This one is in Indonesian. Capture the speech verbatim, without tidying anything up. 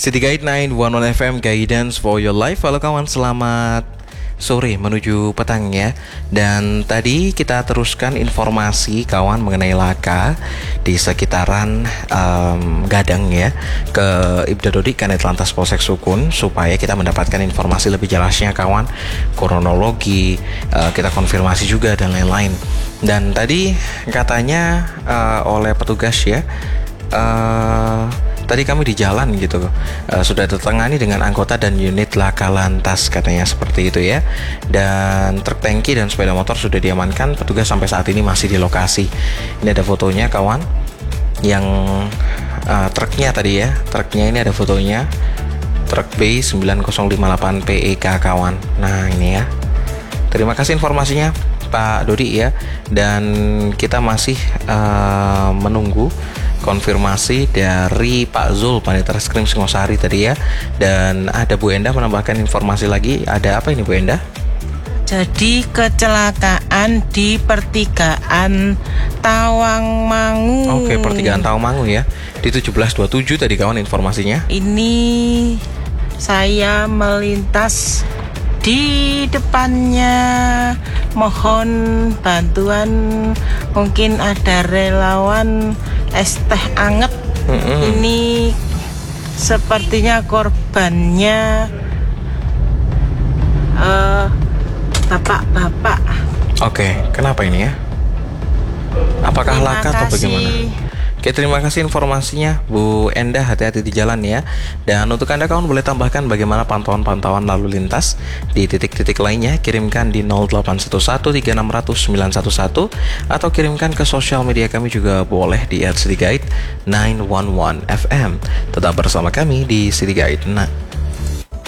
City Guide sembilan satu satu F M, Guidance for your life. Halo kawan, selamat sore menuju petang ya. Dan tadi kita teruskan informasi kawan mengenai laka di sekitaran um, Gadang ya, ke Ibda Dodi Kanit Lantas Polsek Sukun, supaya kita mendapatkan informasi lebih jelasnya kawan, kronologi, uh, kita konfirmasi juga dan lain-lain. Dan tadi katanya uh, oleh petugas ya, uh, tadi kami di jalan gitu uh, sudah tertangani dengan anggota dan unit laka lantas, katanya seperti itu ya. Dan truk tangki dan sepeda motor sudah diamankan, petugas sampai saat ini masih di lokasi. Ini ada fotonya kawan, yang uh, truknya tadi ya, truknya ini ada fotonya, truk B sembilan nol lima delapan P E K kawan. Nah ini ya, terima kasih informasinya Pak Dodi ya. Dan kita masih uh, menunggu konfirmasi dari Pak Zul, Panitia Reskrim Singosari tadi ya. Dan ada Bu Endah menambahkan informasi lagi. Ada apa ini Bu Endah? Jadi kecelakaan di pertigaan Tawangmangu. Oke, pertigaan Tawangmangu ya, di tujuh belas dua puluh tujuh tadi kawan informasinya. Ini saya melintas di depannya, mohon bantuan, mungkin ada relawan es teh anget. Mm-hmm. Ini sepertinya korbannya uh, bapak-bapak. Oke, kenapa ini ya? Apakah Terima laka atau kasih. bagaimana? Oke, terima kasih informasinya Bu Endah, hati-hati di jalan ya. Dan untuk Anda kawan boleh tambahkan bagaimana pantauan-pantauan lalu lintas di titik-titik lainnya, kirimkan di nol delapan satu satu tiga enam nol nol sembilan satu satu atau kirimkan ke sosial media kami juga boleh di at City Guide sembilan satu satu F M. Tetap bersama kami di City Guide. Nah,